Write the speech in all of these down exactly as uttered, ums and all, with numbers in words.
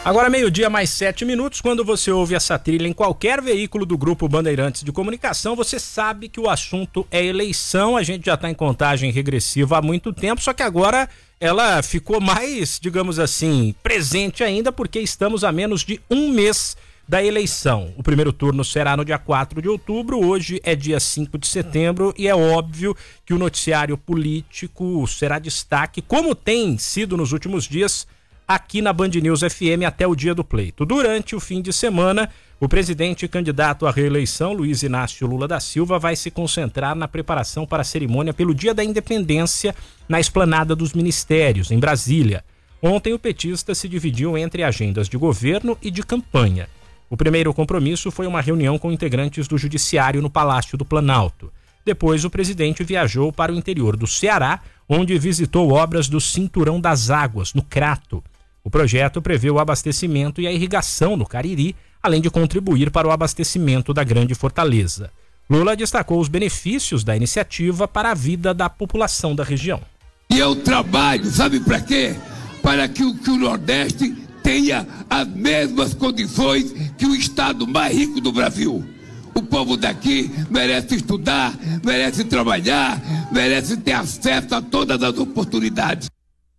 Agora meio-dia mais sete minutos, quando você ouve essa trilha em qualquer veículo do Grupo Bandeirantes de Comunicação, você sabe que o assunto é eleição. A gente já está em contagem regressiva há muito tempo, só que agora ela ficou mais, digamos assim, presente ainda, porque estamos a menos de um mês da eleição. O primeiro turno será no dia quatro de outubro, hoje é dia cinco de setembro e é óbvio que o noticiário político será destaque, como tem sido nos últimos dias, aqui na Band News F M até o dia do pleito. Durante o fim de semana, o presidente e candidato à reeleição, Luiz Inácio Lula da Silva, vai se concentrar na preparação para a cerimônia pelo Dia da Independência na Esplanada dos Ministérios, em Brasília. Ontem, o petista se dividiu entre agendas de governo e de campanha. O primeiro compromisso foi uma reunião com integrantes do Judiciário no Palácio do Planalto. Depois, o presidente viajou para o interior do Ceará, onde visitou obras do Cinturão das Águas, no Crato. O projeto prevê o abastecimento e a irrigação no Cariri, além de contribuir para o abastecimento da Grande Fortaleza. Lula destacou os benefícios da iniciativa para a vida da população da região. E eu trabalho, sabe para quê? Para que o, que o Nordeste tenha as mesmas condições que o estado mais rico do Brasil. O povo daqui merece estudar, merece trabalhar, merece ter acesso a todas as oportunidades.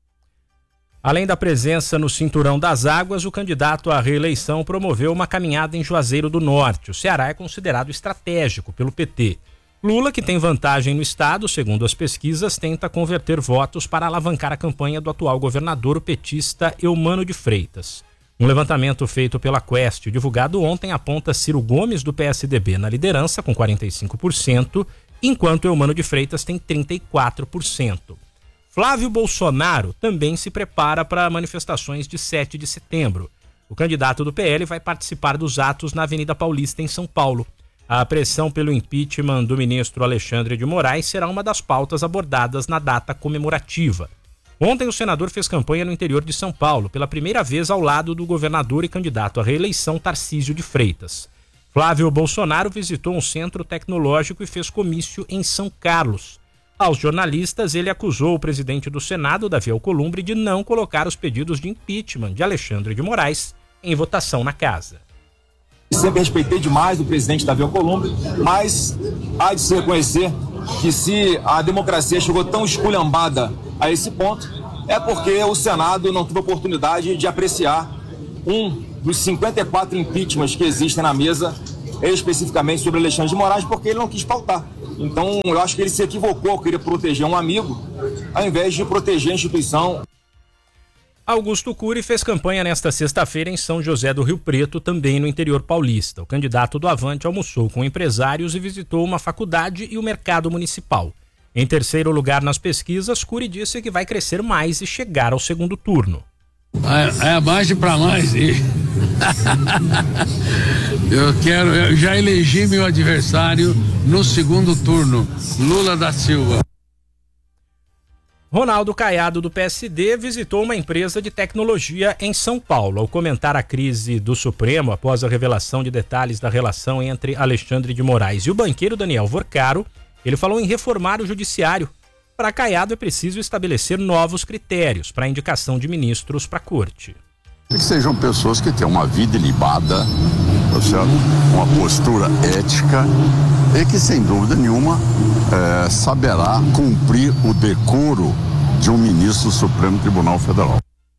Além da presença no Cinturão das Águas, o candidato à reeleição promoveu uma caminhada em Juazeiro do Norte. O Ceará é considerado estratégico pelo P T. Lula, que tem vantagem no estado, segundo as pesquisas, tenta converter votos para alavancar a campanha do atual governador, o petista Eumano de Freitas. Um levantamento feito pela Quest, divulgado ontem, aponta Ciro Gomes, do P S D B, na liderança, com quarenta e cinco por cento, enquanto Eumano de Freitas tem trinta e quatro por cento. Flávio Bolsonaro também se prepara para manifestações de sete de setembro. O candidato do P L vai participar dos atos na Avenida Paulista, em São Paulo. A pressão pelo impeachment do ministro Alexandre de Moraes será uma das pautas abordadas na data comemorativa. Ontem, o senador fez campanha no interior de São Paulo, pela primeira vez ao lado do governador e candidato à reeleição Tarcísio de Freitas. Flávio Bolsonaro visitou um centro tecnológico e fez comício em São Carlos. Aos jornalistas, ele acusou o presidente do Senado, Davi Alcolumbre, de não colocar os pedidos de impeachment de Alexandre de Moraes em votação na casa. Sempre respeitei demais o presidente Davi Alcolumbre, mas há de se reconhecer que se a democracia chegou tão esculhambada a esse ponto, é porque o Senado não teve oportunidade de apreciar um dos cinquenta e quatro impeachments que existem na mesa, especificamente sobre Alexandre de Moraes, porque ele não quis pautar. Então, eu acho que ele se equivocou, queria proteger um amigo, ao invés de proteger a instituição. Augusto Cury fez campanha nesta sexta-feira em São José do Rio Preto, também no interior paulista. O candidato do Avante almoçou com empresários e visitou uma faculdade e o mercado municipal. Em terceiro lugar nas pesquisas, Cury disse que vai crescer mais e chegar ao segundo turno. É, é abaixo para mais. E... eu quero, eu já elegi meu adversário no segundo turno, Lula da Silva. Ronaldo Caiado, do P S D, visitou uma empresa de tecnologia em São Paulo. Ao comentar a crise do Supremo após a revelação de detalhes da relação entre Alexandre de Moraes e o banqueiro Daniel Vorcaro, ele falou em reformar o judiciário. Para Caiado é preciso estabelecer novos critérios para a indicação de ministros para a corte. Que sejam pessoas que tenham uma vida ilibada, uma postura ética e que, sem dúvida nenhuma, é, saberá cumprir o decoro de um ministro do Supremo Tribunal Federal.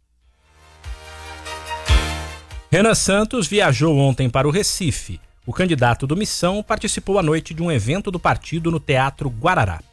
Renan Santos viajou ontem para o Recife. O candidato do Missão participou à noite de um evento do partido no Teatro Guarará.